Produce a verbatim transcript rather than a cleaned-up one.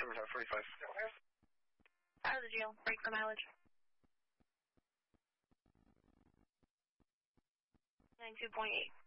seventy-five forty-five. Out of the jail. Break for mileage. ninety-two point eight.